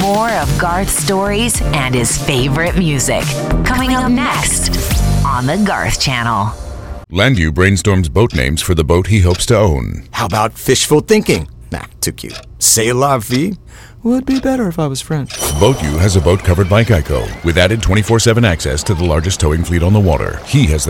more of Garth's stories and his favorite music. Coming up next on the Garth Channel. Landu brainstorms boat names for the boat he hopes to own. How about fishful thinking? Nah, too cute. C'est la vie? Would be better if I was French. BoatU has a boat covered by Geico with added 24/7 access to the largest towing fleet on the water. He has